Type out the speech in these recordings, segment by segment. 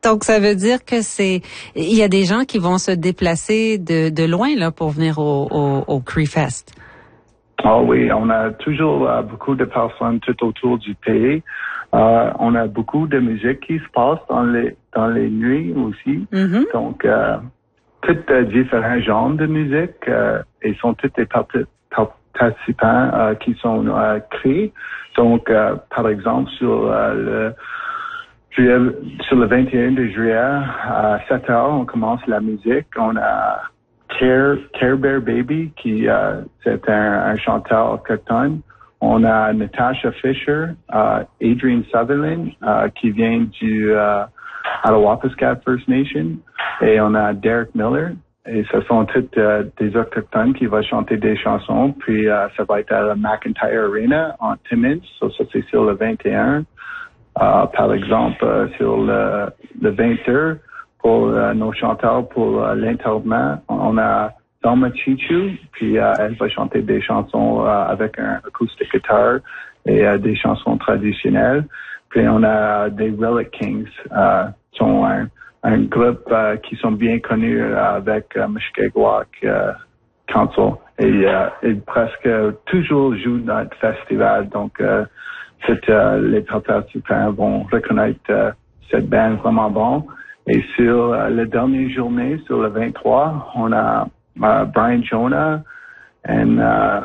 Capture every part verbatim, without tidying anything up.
Donc, ça veut dire que c'est, il y a des gens qui vont se déplacer de, de loin, là, pour venir au, au, au Cree Fest. Ah oui, on a toujours euh, beaucoup de personnes tout autour du pays. Euh, on a beaucoup de musique qui se passe dans les, dans les nuits aussi. Mm-hmm. Donc, euh, tous euh, différents genres de musique, euh, et sont tous des parti- participants euh, qui sont euh, créés. Donc, euh, par exemple, sur euh, le juillet, sur le vingt et un de juillet, à sept heures, on commence la musique. On a Care, Care Bear Baby, qui euh, c'est un, un chanteur autochtone. On a Natasha Fisher, euh, Adrian Sutherland, euh, qui vient du euh, Alawapiskat First Nation. Et on a Derek Miller. Et ce sont tous euh, des autochtones qui vont chanter des chansons. Puis euh, ça va être à la McIntyre Arena en Timmins. So, ça, c'est sur le vingt et un. Euh, par exemple, euh, sur le, le vingt heures, pour euh, nos chanteurs, pour euh, l'internement, on a Thelma Chichu, puis euh, elle va chanter des chansons euh, avec un acoustic guitar et euh, des chansons traditionnelles. Puis on a des Relic Kings, euh, qui sont un, un groupe euh, qui sont bien connus euh, avec euh, Mushkegowuk euh, Council. Et euh, ils presque toujours jouent dans le festival. Donc, euh, c'est, euh, les participants vont reconnaître euh, cette bande vraiment bon. Et sur euh, la dernière journée, sur le vingt-trois, on a uh, Brian Jonah et uh,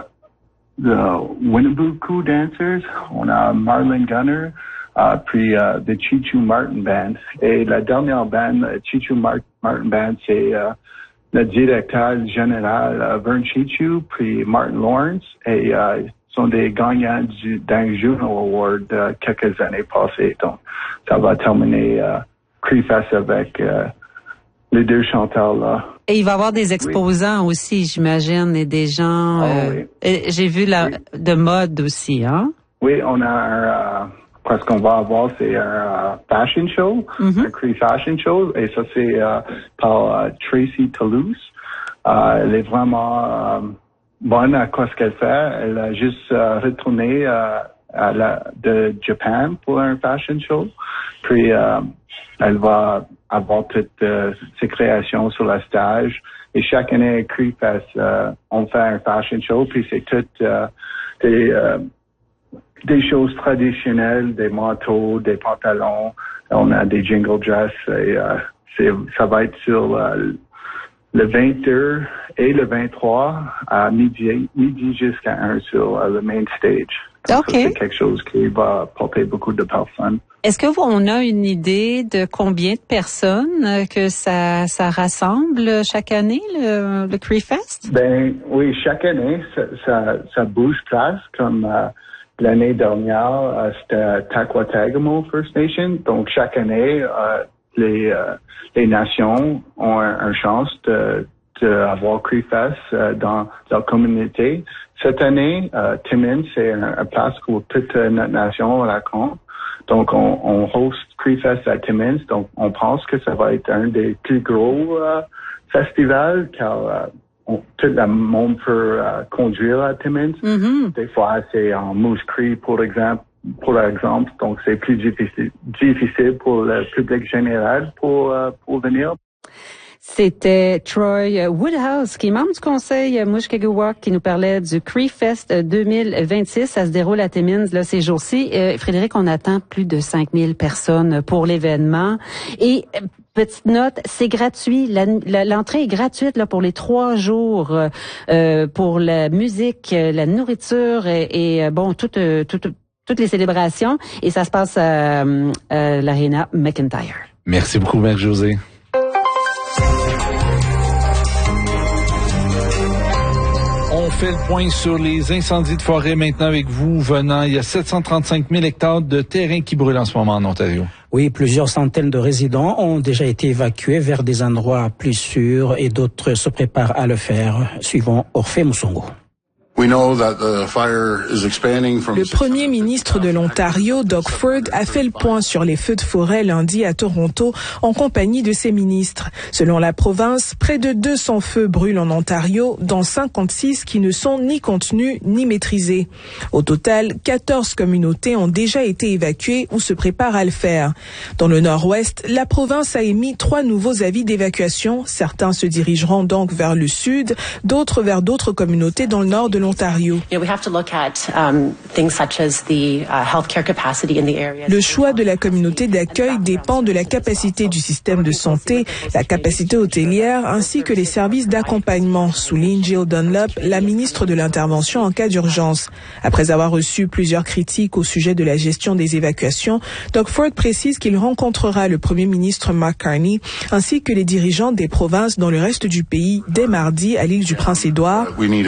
the Winnebago Dancers. On a Marlon Gunner, uh, puis uh, the Chichu Martin Band. Et la dernière band, uh, Chichu Mar- Martin Band, c'est uh, le directeur général uh, Vern Chichu, puis Martin Lawrence. Et uh, sont des gagnants du, d'un Juno Award uh, quelques années passées. Donc, ça va terminer uh, Cree Fest avec euh, les deux chanteurs là. Et il va y avoir des exposants oui. aussi, j'imagine, et des gens. Oh, euh, oui. et j'ai vu la oui. de mode aussi, hein. Oui, on a un. Euh, ce qu'on va avoir, c'est un uh, fashion show, mm-hmm. un Cree fashion show, et ça c'est euh, par uh, Tracy Toulouse. Euh, elle est vraiment euh, bonne à quoi ce qu'elle fait. Elle a juste euh, retourné euh, à la de Japan pour un fashion show, puis. Euh, Elle va avoir toutes euh, ses créations sur la stage. Et chaque année, à Cree Fest, euh, on fait un fashion show, puis c'est tout euh, des, euh, des choses traditionnelles, des manteaux, des pantalons. On a des jingle dress. Et euh, c'est, ça va être sur euh, le vingt heures et le vingt-trois à midi, midi jusqu'à un sur euh, le main stage. Donc, okay. ça, c'est quelque chose qui va porter beaucoup de personnes. Est-ce que vous, on a une idée de combien de personnes que ça, ça rassemble chaque année, le, le Cree Fest? Ben oui, chaque année, ça, ça, ça bouge place. Comme euh, l'année dernière, euh, c'était Taquatagamo First Nation. Donc chaque année, euh, les euh, les nations ont un, un chance de d'avoir Cree Fest euh, dans leur communauté. Cette année, euh, Timmins, c'est un, un place où toute notre nation raconte. Donc, on, on host Cree Fest à Timmins. Donc, on pense que ça va être un des plus gros euh, festivals car euh, on, tout le monde peut euh, conduire à Timmins. Mm-hmm. Des fois, c'est en Moose Cree, pour exemple. Pour exemple, donc c'est plus difficile, difficile pour le public général pour euh, pour venir. C'était Troy Woodhouse, qui est membre du conseil Mushkegowuk, qui nous parlait du Cree Fest deux mille vingt-six. Ça se déroule à Timmins là, ces jours-ci. Euh, Frédéric, on attend plus de cinq mille personnes pour l'événement. Et petite note, c'est gratuit. La, la, l'entrée est gratuite là pour les trois jours euh, pour la musique, la nourriture et, et bon, toute, toute, toutes les célébrations. Et ça se passe à, à l'Arena McIntyre. Merci beaucoup, Marie-Josée. On fait le point sur les incendies de forêt maintenant avec vous. Venant, il y a sept cent trente-cinq mille hectares de terrain qui brûlent en ce moment en Ontario. Oui, plusieurs centaines de résidents ont déjà été évacués vers des endroits plus sûrs et d'autres se préparent à le faire, suivant Orphée Moussongo. Le premier ministre de l'Ontario, Doug Ford, a fait le point sur les feux de forêt lundi à Toronto en compagnie de ses ministres. Selon la province, près de deux cents feux brûlent en Ontario, dont cinquante-six qui ne sont ni contenus ni maîtrisés. Au total, quatorze communautés ont déjà été évacuées ou se préparent à le faire. Dans le nord-ouest, la province a émis trois nouveaux avis d'évacuation. Certains se dirigeront donc vers le sud, d'autres vers d'autres communautés dans le nord de l'Ontario. Le choix de la communauté d'accueil dépend de la capacité du système de santé, la capacité hôtelière ainsi que les services d'accompagnement, souligne Jill Dunlop, la ministre de l'Intervention en cas d'urgence. Après avoir reçu plusieurs critiques au sujet de la gestion des évacuations, Doug Ford précise qu'il rencontrera le premier ministre Mark Carney ainsi que les dirigeants des provinces dans le reste du pays dès mardi à l'île du Prince-Édouard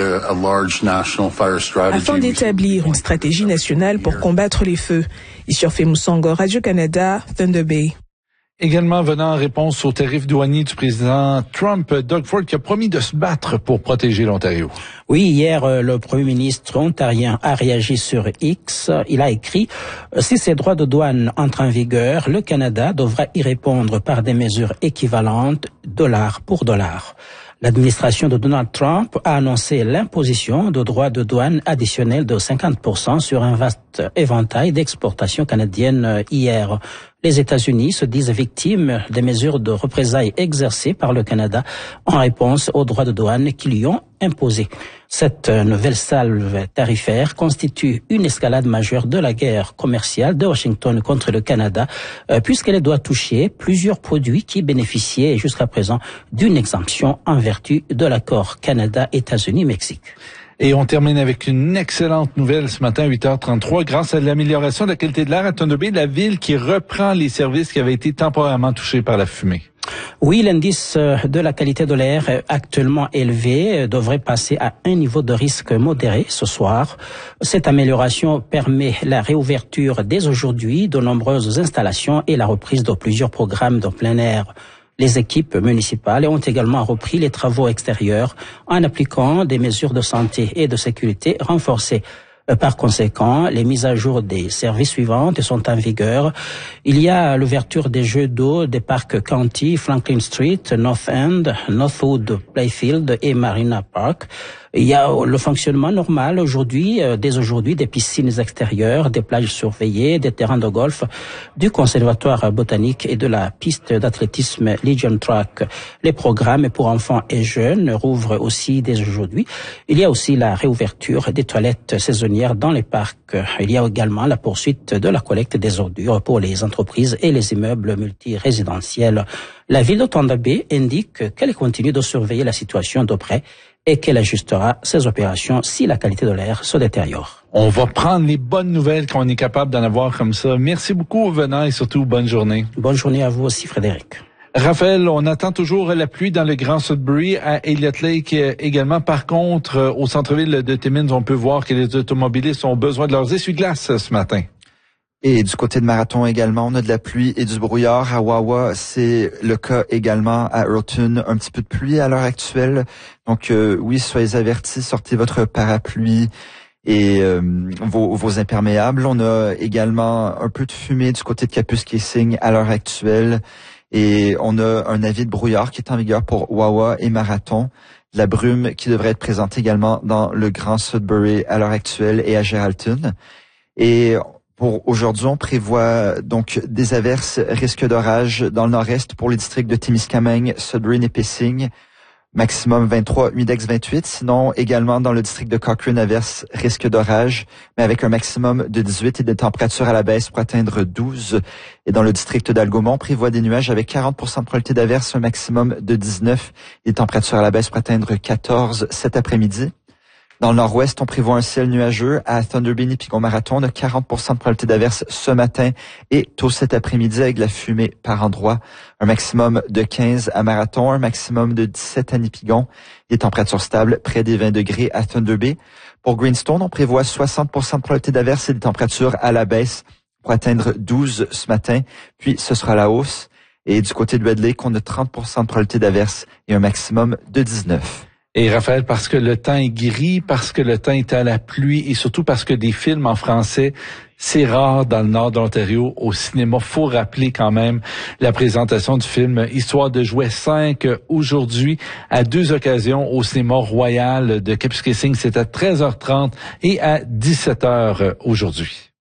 afin d'établir une stratégie nationale pour combattre les feux. Issurfe Moussango, Radio-Canada, Thunder Bay. Également venant en réponse aux tarifs douaniers du président Trump, Doug Ford qui a promis de se battre pour protéger l'Ontario. Oui, hier, le premier ministre ontarien a réagi sur X. Il a écrit « Si ces droits de douane entrent en vigueur, le Canada devra y répondre par des mesures équivalentes, dollar pour dollar ». L'administration de Donald Trump a annoncé l'imposition de droits de douane additionnels de cinquante pour cent sur un vaste éventail d'exportations canadiennes hier. Les États-Unis se disent victimes des mesures de représailles exercées par le Canada en réponse aux droits de douane qui lui ont imposés. Cette nouvelle salve tarifaire constitue une escalade majeure de la guerre commerciale de Washington contre le Canada, puisqu'elle doit toucher plusieurs produits qui bénéficiaient jusqu'à présent d'une exemption en vertu de l'accord Canada-États-Unis-Mexique. Et on termine avec une excellente nouvelle ce matin à huit heures trente-trois. Grâce à l'amélioration de la qualité de l'air à Thunder Bay, la ville qui reprend les services qui avaient été temporairement touchés par la fumée. Oui, l'indice de la qualité de l'air actuellement élevé devrait passer à un niveau de risque modéré ce soir. Cette amélioration permet la réouverture dès aujourd'hui de nombreuses installations et la reprise de plusieurs programmes de plein air. Les équipes municipales ont également repris les travaux extérieurs en appliquant des mesures de santé et de sécurité renforcées. Par conséquent, les mises à jour des services suivantes sont en vigueur. Il y a l'ouverture des jeux d'eau des parcs County, Franklin Street, North End, Northwood Playfield et Marina Park. Il y a le fonctionnement normal aujourd'hui, euh, dès aujourd'hui, des piscines extérieures, des plages surveillées, des terrains de golf, du conservatoire botanique et de la piste d'athlétisme Legion Track. Les programmes pour enfants et jeunes rouvrent aussi dès aujourd'hui. Il y a aussi la réouverture des toilettes saisonnières dans les parcs. Il y a également la poursuite de la collecte des ordures pour les entreprises et les immeubles multirésidentiels. La ville de Thunder Bay indique qu'elle continue de surveiller la situation de près et qu'elle ajustera ses opérations si la qualité de l'air se détériore. On va prendre les bonnes nouvelles qu'on est capable d'en avoir comme ça. Merci beaucoup, Venant, et surtout, bonne journée. Bonne journée à vous aussi, Frédéric. Raphaël, on attend toujours la pluie dans le Grand Sudbury, à Elliott Lake également. Par contre, au centre-ville de Timmins, on peut voir que les automobilistes ont besoin de leurs essuie-glaces ce matin. Et du côté de Marathon également, on a de la pluie et du brouillard. À Wawa, c'est le cas également. À Earlton, un petit peu de pluie à l'heure actuelle. Donc euh, oui, soyez avertis, sortez votre parapluie et euh, vos, vos imperméables. On a également un peu de fumée du côté de Kapuskasing à l'heure actuelle. Et on a un avis de brouillard qui est en vigueur pour Wawa et Marathon. De la brume qui devrait être présente également dans le Grand Sudbury à l'heure actuelle et à Geraldton. Et pour aujourd'hui, on prévoit donc des averses, risque d'orage dans le nord-est pour les districts de Témiscamingue, Sudbury, Nipissing, maximum vingt-trois, Midex vingt-huit. Sinon, également dans le district de Cochrane, averses, risque d'orage, mais avec un maximum de dix-huit et des températures à la baisse pour atteindre douze. Et dans le district d'Algomont, on prévoit des nuages avec quarante pour cent de probabilité d'averses, un maximum de dix-neuf et des températures à la baisse pour atteindre quatorze cet après-midi. Dans le nord-ouest, on prévoit un ciel nuageux à Thunder Bay et Pigon Marathon. On a quarante pour cent de probabilité d'averse ce matin et tôt cet après-midi avec de la fumée par endroits. Un maximum de quinze à Marathon, un maximum de dix-sept à Nipigon. Des températures stables près des vingt degrés à Thunder Bay. Pour Greenstone, on prévoit soixante pour cent de probabilité d'averse et des températures à la baisse pour atteindre douze ce matin. Puis ce sera la hausse. Et du côté de Red Lake, on a trente pour cent de probabilité d'averse et un maximum de dix-neuf. Et Raphaël, parce que le temps est gris, parce que le temps est à la pluie et surtout parce que des films en français, c'est rare dans le nord de l'Ontario au cinéma. Faut rappeler quand même la présentation du film Histoire de jouets cinq aujourd'hui à deux occasions au cinéma Royal de Kapuskasing. C'est à treize heures trente et à dix-sept heures aujourd'hui.